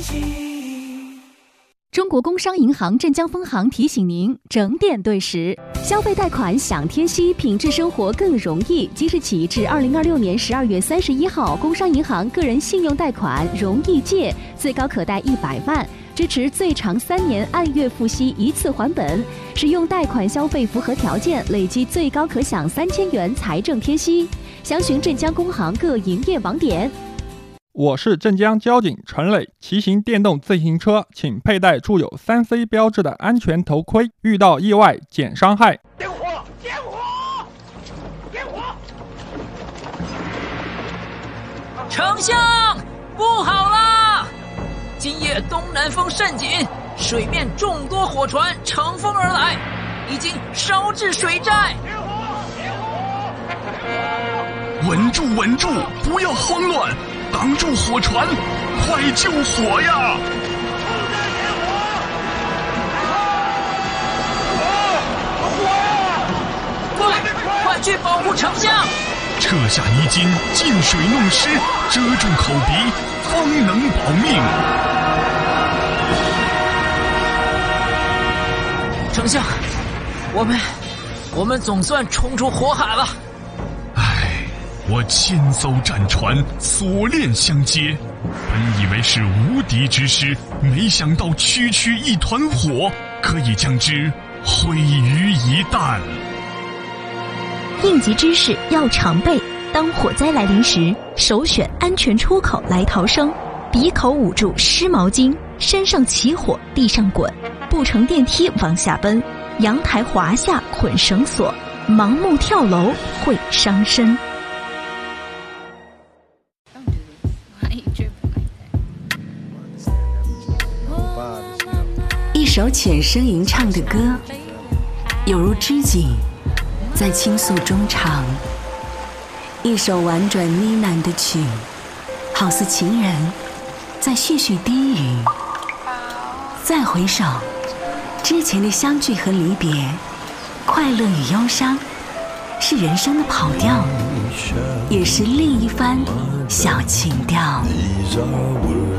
中国工商银行镇江分行提醒您：整点对时，消费贷款享贴息，品质生活更容易。即日起至2026年12月31号，工商银行个人信用贷款容易借，最高可贷100万，支持最长3年按月付息一次还本。使用贷款消费符合条件，累计最高可享3000元财政贴息。详询镇江工行各营业网点。 我是镇江交警陈磊，骑行电动自行车请佩戴注有3C 标志的安全头盔，遇到意外减伤害。 点火！点火！点火！ 丞相，不好啦！今夜东南风甚紧，水面众多火船乘风而来，已经烧至水寨。 点火！点火！ 稳住，稳住，不要慌乱。挡住火船，快救火呀！ 快去保护丞相！ 撤下泥巾，进水弄湿，遮住口鼻，方能保命。 丞相，我们总算冲出火海了。 我千艘战船锁链相接，本以为是无敌之师，没想到区区一团火可以将之毁于一旦。 应急知识要常备，当火灾来临时，首选安全出口来逃生，鼻口捂住湿毛巾，身上起火地上滚，不乘电梯往下奔，阳台滑下捆绳索，盲目跳楼会伤身。 一首浅声吟唱的歌，有如织锦，在倾诉中唱；一首婉转呢喃的曲，好似情人在絮絮低语。再回首，之前的相聚和离别，快乐与忧伤，是人生的跑调，也是另一番小情调。